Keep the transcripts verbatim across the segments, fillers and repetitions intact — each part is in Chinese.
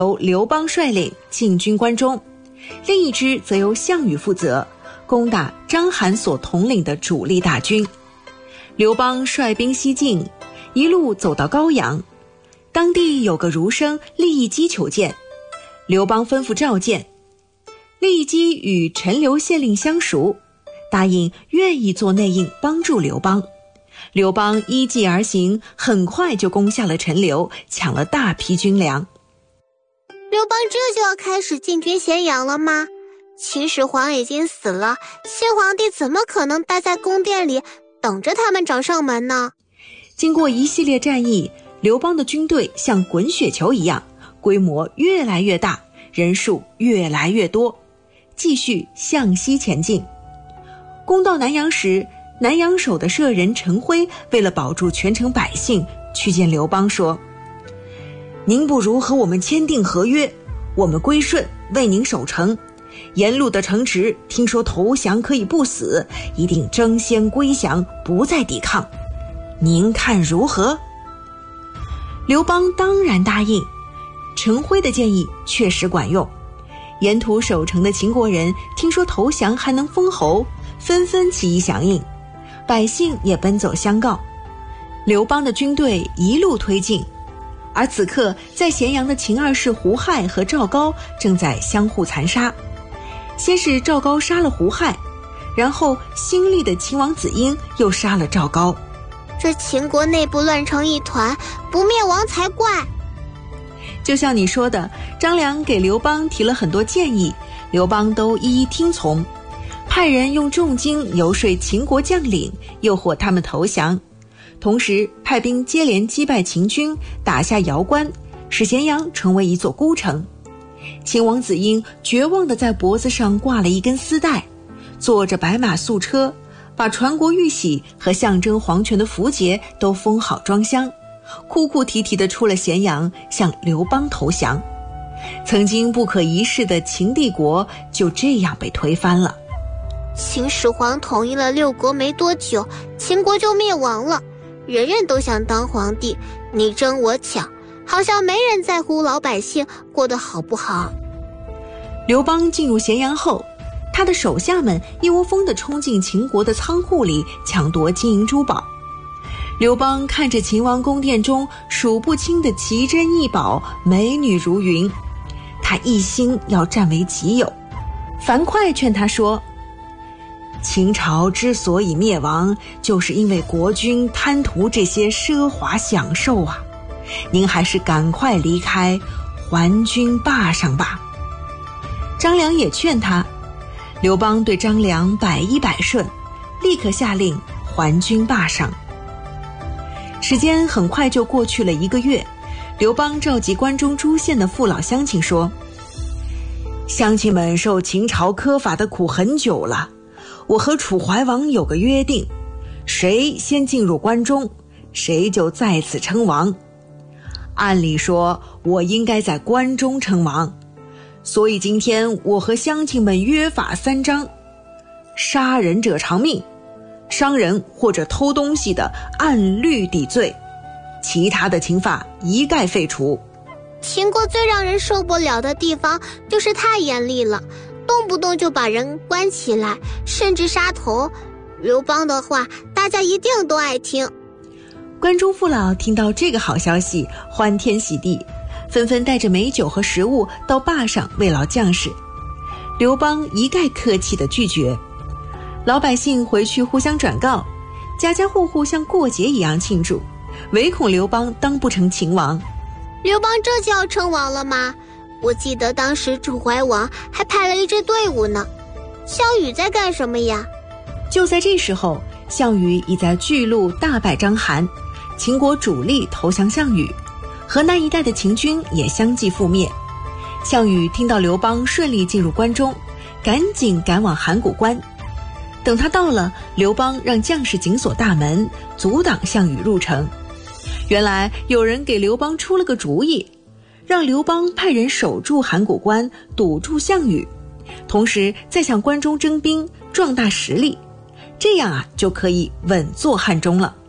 由刘邦率领进军关中，另一支则由项羽负责，攻打章邯所统领的主力大军。刘邦率兵西进，一路走到高阳，当地有个儒生利益基求见，刘邦吩咐召见。利益基与陈留县令相熟，答应愿意做内应帮助刘邦。刘邦依计而行，很快就攻下了陈留，抢了大批军粮。 刘邦这就要开始进军咸阳了吗？秦始皇已经死了，新皇帝怎么可能待在宫殿里等着他们找上门呢？ 经过一系列战役，刘邦的军队像滚雪球一样，规模越来越大，人数越来越多，继续向西前进。攻到南阳时，南阳守的舍人陈辉为了保住全城百姓，去见刘邦说：您不如和我们签订合约，我们归顺，为您守城。沿路的城池听说投降可以不死，一定争先归降，不再抵抗。您看如何？刘邦当然答应。陈辉的建议确实管用，沿途守城的秦国人听说投降还能封侯，纷纷起义响应，百姓也奔走相告。刘邦的军队一路推进，而此刻在咸阳的秦二世胡亥和赵高正在相互残杀。先是赵高杀了胡亥，然后新立的秦王子婴又杀了赵高。 这秦国内部乱成一团，不灭亡才怪。 就像你说的，张良给刘邦提了很多建议，刘邦都一一听从，派人用重金游说秦国将领，诱惑他们投降，同时派兵接连击败秦军，打下瑶关，使咸阳成为一座孤城。秦王子婴绝望地在脖子上挂了一根丝带，坐着白马素车，把传国玉玺和象征皇权的符节都封好装箱，哭哭啼啼地出了咸阳，向刘邦投降。曾经不可一世的秦帝国就这样被推翻了。 秦始皇统一了六国没多久，秦国就灭亡了，人人都想当皇帝，你争我抢，好像没人在乎老百姓过得好不好。 刘邦进入咸阳后，他的手下们一窝蜂地冲进秦国的仓库里抢夺金银珠宝。刘邦看着秦王宫殿中数不清的奇珍异宝，美女如云，他一心要占为己有。樊哙劝他说：秦朝之所以灭亡，就是因为国君贪图这些奢华享受啊，您还是赶快离开，还君霸上吧。张良也劝他，刘邦对张良百依百顺，立刻下令还军霸上。时间很快就过去了一个月，刘邦召集关中诸县的父老乡亲说：乡亲们受秦朝苛法的苦很久了，我和楚怀王有个约定，谁先进入关中，谁就在此称王。按理说我应该在关中称王，所以今天我和乡亲们约法三章：杀人者偿命，伤人或者偷东西的按律抵罪，其他的刑罚一概废除。 秦国最让人受不了的地方就是太严厉了，动不动就把人关起来，甚至杀头。刘邦的话大家一定都爱听。 关中父老听到这个好消息，欢天喜地，纷纷带着美酒和食物到坝上慰劳将士。刘邦一概客气地拒绝。老百姓回去互相转告，家家户户像过节一样庆祝，唯恐刘邦当不成秦王。 刘邦这就要称王了吗？我记得当时楚怀王还派了一支队伍呢。项羽在干什么呀？ 就在这时候，项羽已在巨鹿大败章邯，秦国主力投降项羽，河南一带的秦军也相继覆灭。项羽听到刘邦顺利进入关中，赶紧赶往函谷关。等他到了，刘邦让将士紧锁大门，阻挡项羽入城。原来有人给刘邦出了个主意，让刘邦派人守住函谷关，堵住项羽，同时再向关中征兵，壮大实力，这样啊就可以稳坐汉中了。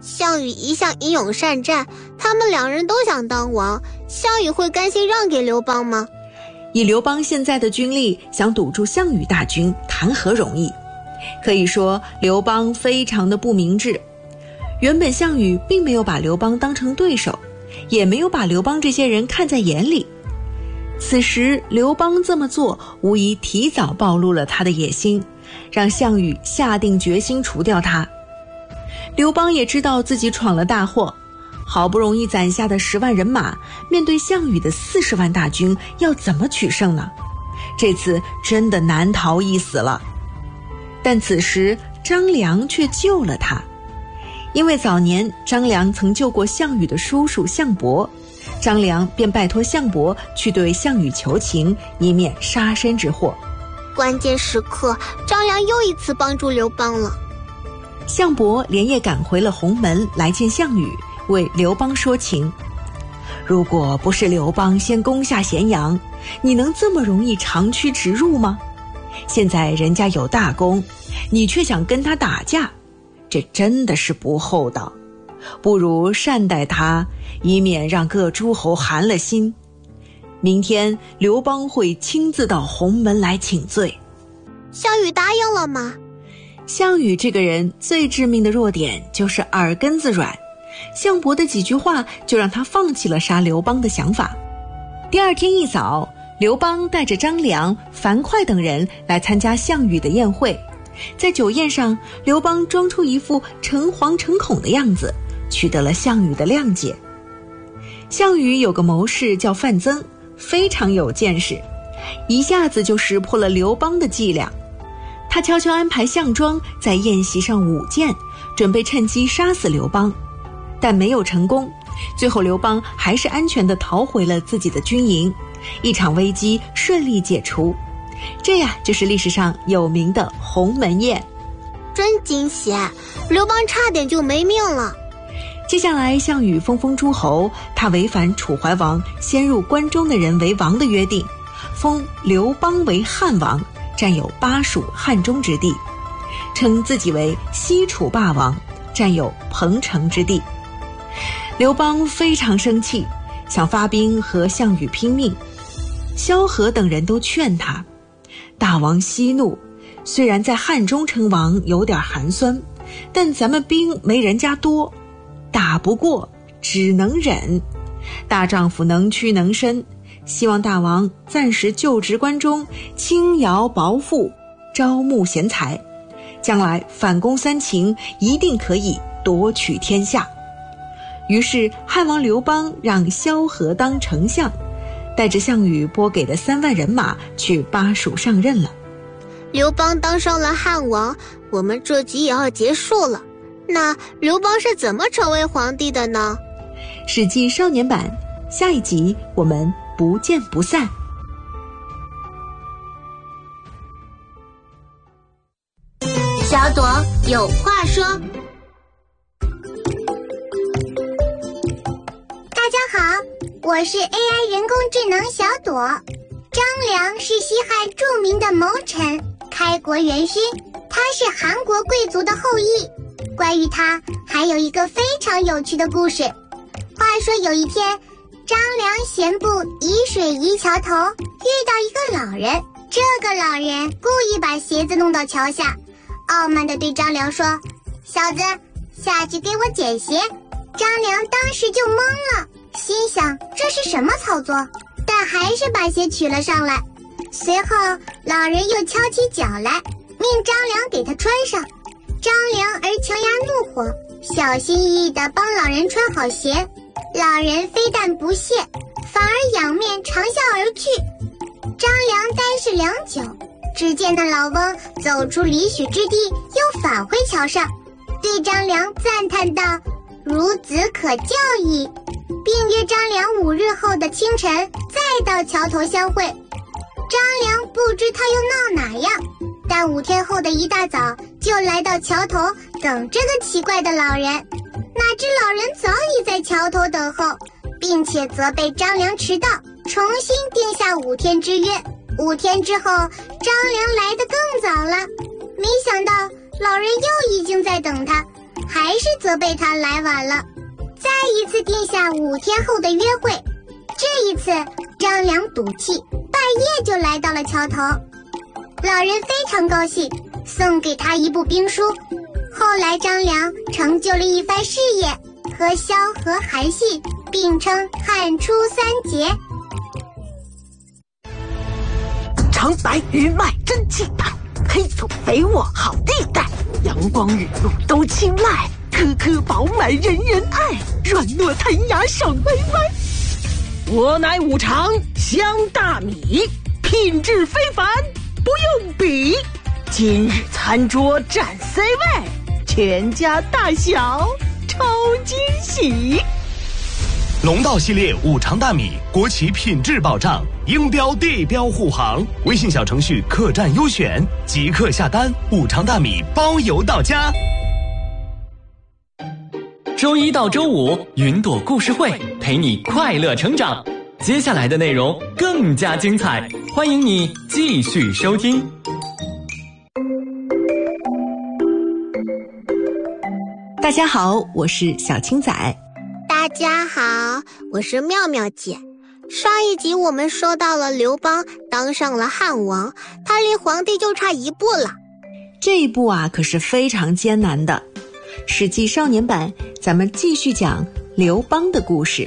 项羽一向英勇善战，他们两人都想当王，项羽会甘心让给刘邦吗？ 以刘邦现在的军力，想堵住项羽大军，谈何容易？可以说，刘邦非常的不明智。原本项羽并没有把刘邦当成对手，也没有把刘邦这些人看在眼里。此时刘邦这么做，无疑提早暴露了他的野心，让项羽下定决心除掉他。刘邦也知道自己闯了大祸，好不容易攒下的十万人马，面对项羽的四十万大军，要怎么取胜呢？这次真的难逃一死了。但此时张良却救了他，因为早年张良曾救过项羽的叔叔项伯，张良便拜托项伯去对项羽求情，以免杀身之祸。 关键时刻，张良又一次帮助刘邦了。 项伯连夜赶回了鸿门来见项羽，为刘邦说情。如果不是刘邦先攻下咸阳，你能这么容易长驱直入吗？现在人家有大功，你却想跟他打架，这真的是不厚道。不如善待他，以免让各诸侯寒了心。明天刘邦会亲自到鸿门来请罪。 项羽答应了吗？ 项羽这个人最致命的弱点就是耳根子软，项伯的几句话就让他放弃了杀刘邦的想法。第二天一早，刘邦带着张良、樊哙等人来参加项羽的宴会。在酒宴上，刘邦装出一副诚惶诚恐的样子，取得了项羽的谅解。项羽有个谋士叫范增，非常有见识，一下子就识破了刘邦的伎俩。他悄悄安排项庄在宴席上舞剑，准备趁机杀死刘邦，但没有成功。最后刘邦还是安全地逃回了自己的军营，一场危机顺利解除。这呀，就是历史上有名的鸿门宴。 真惊险，刘邦差点就没命了。 接下来项羽封封诸侯，他违反楚怀王先入关中的人为王的约定，封刘邦为汉王，占有巴蜀汉中之地，称自己为西楚霸王，占有彭城之地。刘邦非常生气，想发兵和项羽拼命。萧何等人都劝他，大王息怒，虽然在汉中称王有点寒酸，但咱们兵没人家多，打不过只能忍。大丈夫能屈能伸，希望大王暂时就职关中，轻徭薄赋，招募贤才，将来反攻三秦，一定可以夺取天下。于是汉王刘邦让萧何当丞相，带着项羽拨给的三万人马去巴蜀上任了。 刘邦当上了汉王，我们这集也要结束了。那刘邦是怎么成为皇帝的呢？ 史记少年版，下一集我们不见不散。 小朵有话说。 大家好，我是 A I 人工智能小朵。张良是西汉著名的谋臣，开国元勋，他是韩国贵族的后裔。关于他还有一个非常有趣的故事。话说有一天，张良闲步沂水一桥头，遇到一个老人。这个老人故意把鞋子弄到桥下，傲慢地对张良说：小子，下去给我捡鞋。张良当时就懵了，心想这是什么操作，但还是把鞋取了上来。随后老人又翘起脚来，命张良给他穿上。张良而强压怒火，小心翼翼地帮老人穿好鞋。老人非但不谢，反而仰面长啸而去。张良呆视良久，只见那老翁走出离许之地，又返回桥上，对张良赞叹道：孺子可教矣，并约张良五日后的清晨再到桥头相会。张良不知他又闹哪样，但五天后的一大早就来到桥头等这个奇怪的老人。哪知老人早已在桥头等候，并且责备张良迟到，重新定下五天之约。五天之后，张良来得更早了，没想到老人又已经在等他， 还是责备他来晚了，再一次定下五天后的约会。这一次张良赌气，半夜就来到了桥头。老人非常高兴，送给他一部兵书。后来张良成就了一番事业，和萧何、韩信并称汉初三杰。 长白日脉真气派，黑土肥沃好地带，阳光雨露都青睐，颗颗饱满人人爱，软糯弹牙爽歪歪。我乃五常香大米，品质非凡，不用比。今日餐桌占 C 位，全家大小超惊喜。 龙道系列五常大米，国企品质保障，应标地标护航。微信小程序客栈优选，即刻下单，五常大米包邮到家。 周一到周五，云朵故事会陪你快乐成长。接下来的内容更加精彩，欢迎你继续收听。 大家好，我是小青仔。 大家好，我是妙妙姐。上一集我们说到了刘邦当上了汉王，他离皇帝就差一步了。 这一步啊，可是非常艰难的。史记少年版，咱们继续讲刘邦的故事。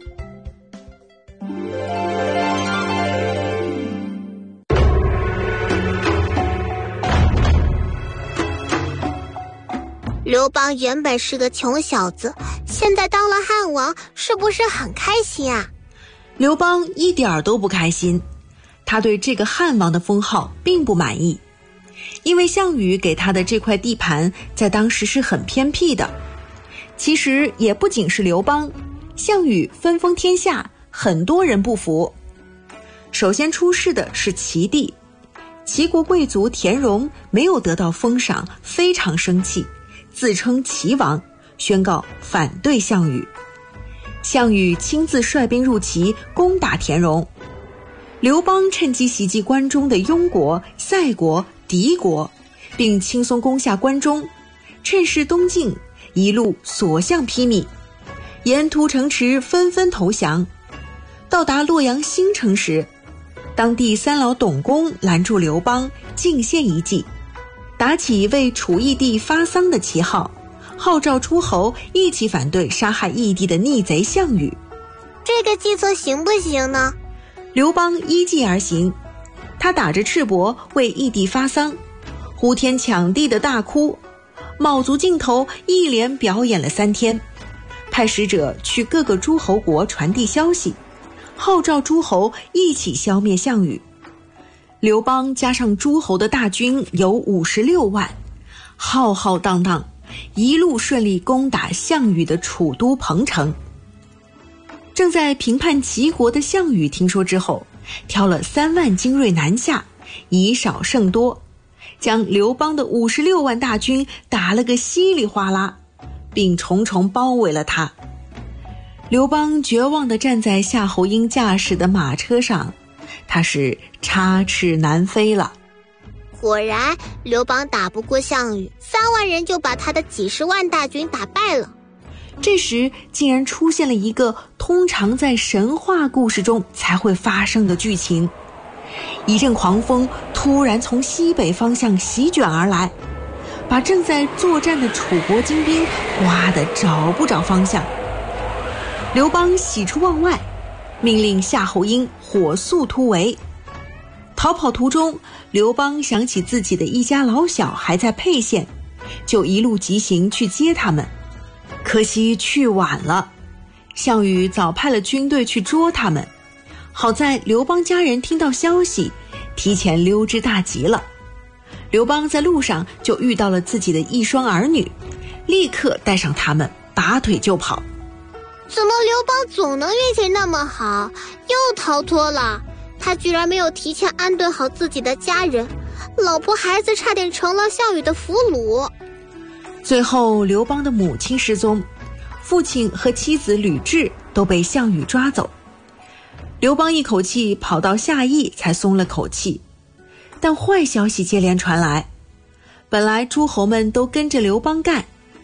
刘邦原本是个穷小子，现在当了汉王，是不是很开心啊？ 刘邦一点儿都不开心，他对这个汉王的封号并不满意，因为项羽给他的这块地盘在当时是很偏僻的。其实也不仅是刘邦，项羽分封天下，很多人不服。首先出事的是齐地，齐国贵族田荣没有得到封赏，非常生气，自称齐王，宣告反对项羽。项羽亲自率兵入齐，攻打田荣。刘邦趁机袭击关中的庸国、塞国、狄国，并轻松攻下关中，趁势东进，一路所向披靡，沿途城池纷纷投降。到达洛阳新城时，当地三老董公拦住刘邦，进献一计，打起为楚义帝发丧的旗号，号召诸侯一起反对杀害义帝的逆贼项羽。 这个计策行不行呢？ 刘邦依计而行，他打着赤膊为义帝发丧，呼天抢地的大哭，卯足劲头一连表演了三天，派使者去各个诸侯国传递消息，号召诸侯一起消灭项羽。刘邦加上诸侯的大军有五十六万，浩浩荡荡，一路顺利攻打项羽的楚都彭城。正在平叛齐国的项羽听说之后，挑了三万精锐南下，以少胜多，将刘邦的五十六万大军打了个稀里哗啦，并重重包围了他。刘邦绝望地站在夏侯婴驾驶的马车上，他是插翅难飞了。 果然，刘邦打不过项羽，三万人就把他的几十万大军打败了。 这时竟然出现了一个通常在神话故事中才会发生的剧情。一阵狂风突然从西北方向席卷而来，把正在作战的楚国精兵刮得找不着方向。刘邦喜出望外，命令夏侯婴火速突围。逃跑途中，刘邦想起自己的一家老小还在沛县，就一路急行去接他们。可惜去晚了，项羽早派了军队去捉他们。好在刘邦家人听到消息，提前溜之大吉了。刘邦在路上就遇到了自己的一双儿女，立刻带上他们，拔腿就跑。 怎么刘邦总能运气那么好，又逃脱了？他居然没有提前安顿好自己的家人，老婆孩子差点成了项羽的俘虏。 最后刘邦的母亲失踪，父亲和妻子吕雉都被项羽抓走。刘邦一口气跑到下邑才松了口气，但坏消息接连传来。本来诸侯们都跟着刘邦干，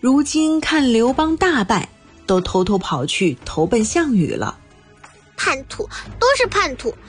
如今看刘邦大败，都偷偷跑去投奔项羽了。 叛徒都是叛徒，